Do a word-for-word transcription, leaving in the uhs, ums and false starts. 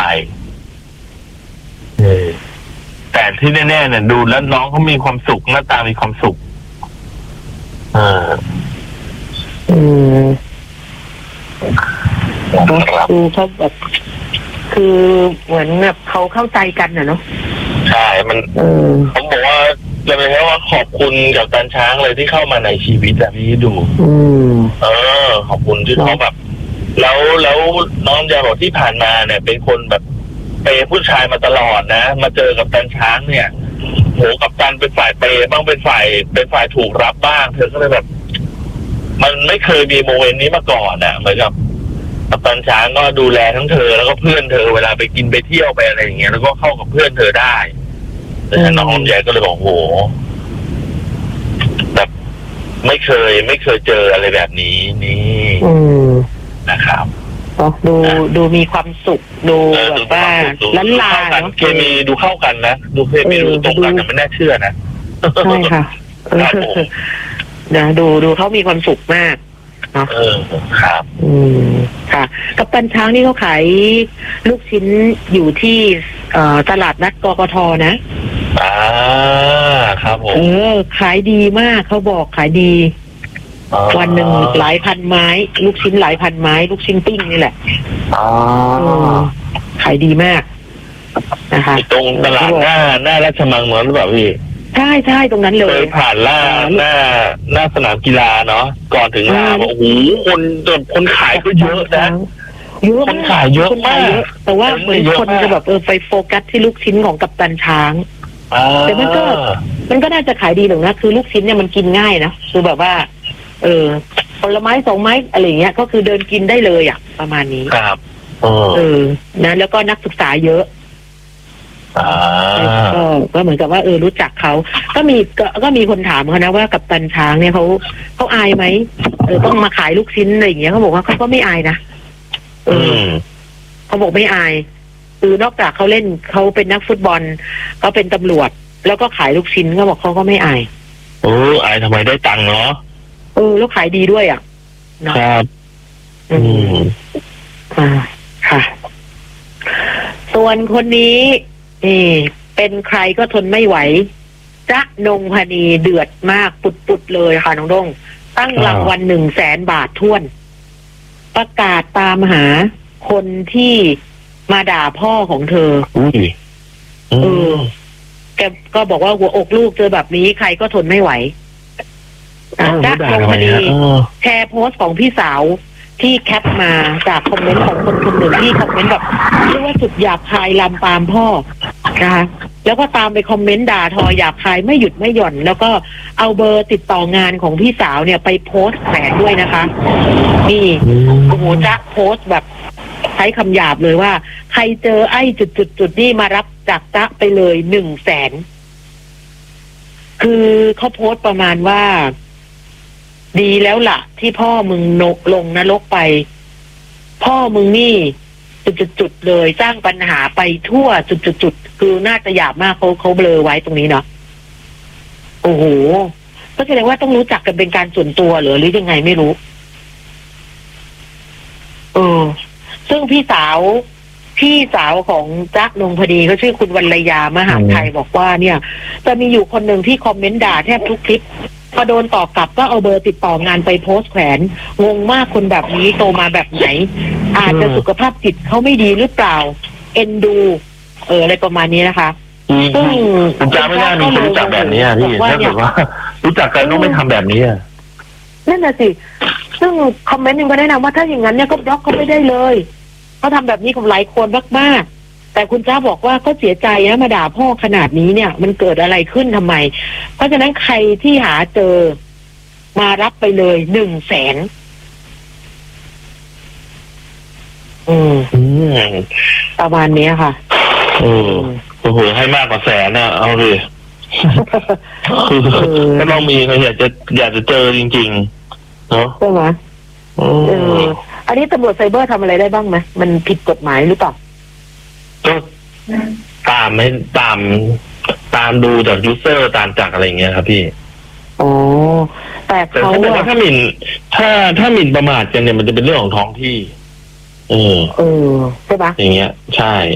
เออแต่ที่แน่ๆเนี่ยดูแล้วน้องเขามีความสุขหน้าตามีความสุขอ่าอืมครับคือเขาแบบคือเหมือนแบบเขาเข้าใจกันน่ะเนาะใช่มันเออผมบอกว่าจะเป็นแค่ว่าขอบคุณกับตันช้างเลยที่เข้ามาในชีวิตอะพี่ดูอืมเออขอบคุณที่เขาแบบ แล้วแล้วน้องจะบอกที่ผ่านมาเนี่ยเป็นคนแบบเปย์ผู้ชายมาตลอดนะมาเจอกับตันช้างเนี่ยโหกับตันเป็นฝ่ายเปย์บ้างเป็นฝ่ายเป็นฝ่ายถูกรับบ้างเธอก็เลยแบบ มันไม่เคยมีโมเมนต์นี้มาก่อนอะเหมือนกับกับตันช้างก็ดูแลทั้งเธอแล้วก็เพื่อนเธอเวลาไปกินไปเที่ยวไปอะไรอย่างเงี้ยแล้วก็เข้ากับเพื่อนเธอได้แต่น้องลำไยก็เลยบอกโหแบบไม่เคยไม่เคยเจออะไรแบบนี้นี่อืมนะครับอ๋อดูดูมีความสุขดูเออแบบว่าดูล้านลาเข้ากันเนาะเคมีดูเข้ากันนะดูเคมีเออดูตรงกันดูแต่ไม่น่าเชื่อนะใช่ค่ะเออครับผมนะดูดูเขามีความสุขมากเนาะเออครับอืมค่ะกัปตันช้างนี่เขาขายลูกชิ้นอยู่ที่เอ่อตลาดนัดกกทนะอ่าครับผเอมอ ขายดีมากเขาบอกขายดีอ๋อวันหนึ่งหลายพันไม้ ลูกชิ้นหลายพันไม้ ลูกชิ้นปิ้งนี่แหละอ๋อเออขายดีมากนะคะตรงตลาดหน้าหน้าราชมังนนท์หรือเปล่าพี่ใช่ใช่ตรงนั้นเลเคยยผ่านหน้าหน้าหน้าสนามกีฬาเนาะก่อนถึงลานโอ้โหคนคนขายก็เยอะนะเยอะคนขายเยอะคนขายเยอะมากแต่ว่าเหมือนเยอะคนมากจะแบบเออไปโฟกัสที่ลูกชิ้นของกัปตันช้างอ่าแต่มันก็ มันก็น่าจะขายดีหรอกนะคือลูกชิ้นเนี่ยมันกินง่ายนะคือแบบว่า เออผลไม้สองไม้อะไรเงี้ยก็คือเดินกินได้เลยอ่ะประมาณนี้ครับเออเออนะแล้วก็นักศึกษาเยอะอ่าก็ก็เหมือนกับว่าเออรู้จักเขาก็มีก็ก็มีคนถามเขานะว่ากัปตันช้างเนี่ยเขาเขาอายไหมเออต้องมาขายลูกชิ้นอะไรอย่างเงี้ยเขาบอกว่าเขาก็ไม่อายนะเออือมเขาบอกไม่อายคือนอกจากเขาเล่นเขาเป็นนักฟุตบอลเขาเป็นตำรวจ แล้วก็ขายลูกชิ้นเขาบอกเขาก็ไม่อายโอ้ไอทำไมได้ตังค์เนาะเออแล้วขายดีด้วยอ่ะเนาะครับอือืมมอ่าค่ะ ส่วนคนนี้นี่เป็นใครก็ทนไม่ไหวจ๊ะนงพนีเดือดมากปุดๆเลยค่ะน้องดงตั้งรางวัลหนึ่งแสนบาทท้วน ประกาศตามหาคนที่มาด่าพ่อของเธออุ้ยอืเออมแกก็บอกว่าหัวอกลูกเจอแบบนี้ใครก็ทนไม่ไหวอ่ะจ๊ะนงพนีเออแชร์โพสต์ของพี่สาวที่แคปมาจากคอมเมนต์ของคนคนหนึ่งที่คอมเมนต์แบบเรียกว่าสุดหยาบคายลามปามพ่อนะคะแล้วก็ตามไปคอมเมนต์ด่าทอหยาบคายไม่หยุดไม่หย่อน แล้วก็เอาเบอร์ติดต่องานของพี่สาวเนี่ยไปโพสต์แขวนด้วยนะคะนี่อืมโอ้โหจ๊ะโพสต์แบบใช้คำหยาบเลยว่า ใครเจอไอ้จุดจุดจุดนี่มารับจากจ๊ะไปเลยหนึ่งแสนคือเขาโพสต์ประมาณว่า ดีแล้วล่ะ ที่พ่อมึงนกลงนรกไป พ่อมึงนี่ จุดๆๆเลยสร้างปัญหาไปทั่วจุดๆๆคือน่าจะหยาบมากเขาเขาเบลอไว้ตรงนี้เนาะโอ้โหก็แสดงว่าต้องรู้จักกันเป็นการส่วนตัวเหรอหรือยังไงไม่รู้เออซึ่งพี่สาวพี่สาวของจ๊ะนงพดีเขาชื่อคุณวรรยามหาไทยบอกว่าเนี่ย จะมีอยู่คนหนึ่งที่คอมเมนต์ด่าแทบทุกคลิปพอโดนตอบกลับก็เอาเบอร์ติดต่องานไปโพสต์แขวนงงมากคนแบบนี้โตมาแบบไหน อาจจะสุขภาพจิตเขาไม่ดีหรือเปล่า เอ็นดู เอออะไรประมาณนี้นะคะอืมซึ่งคุณจ้าไม่น่ามีคนรู้จักแบบนี้อ่ะพี่บอกว่าถ้าเนี่เกิยดว่า รู้จักกันต้องไม่ทำแบบนี้อ่ะนั่นน่ะสิ ซึ่งคอมเมนต์หนึงก็แนะนำว่าถ้าอย่างนั้นเนี่ยก็บล็อกเขาไม่ได้เลยเขาทำแบบนี้กับหลายคนมากๆแต่คุณจ้าบอกว่าก็เสียใจนะมาด่าพ่อขนาดนี้เนี่ย มันเกิดอะไรขึ้นทำไม เพราะฉะนั้นใครที่หาเจอมารับไปเลยหนึ่งแสนอืมอืมประมาณนี้ค่ะเออโอ้โหให้มากกว่าแสนอ่ะเอาดิคือเออก็ต้องมีใครอยากจะอยากจะเจอจริงๆเนาะใช่ไหมอืเออมอันนี้ตำรวจไซเบอร์ทำอะไรได้บ้างไหมมันผิดกฎหมายหรือเปล่าก็ตามให้ตาม ตามดูจากยูเซอร์ตามจากอะไรอย่างเงี้ยครับพี่อ๋อแต่แต่เขาถ้าเป็นว่าอะถ้าหมิ่น ถ้าถ้าหมิ่นประมาทกันเนี่ยมันจะเป็นเรื่องของท้องที่ เออเออใช่ปะอย่างเงี้ย ใช่